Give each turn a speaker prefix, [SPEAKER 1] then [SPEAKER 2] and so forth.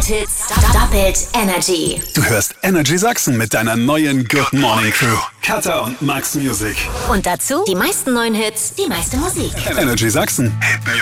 [SPEAKER 1] Hit-Hits, doppelt Energy.
[SPEAKER 2] Du hörst Energy Sachsen mit deiner neuen Good Morning Crew. Katha und Max Music.
[SPEAKER 1] Und dazu die meisten neuen Hits, die meiste Musik.
[SPEAKER 2] Energy Sachsen. Hit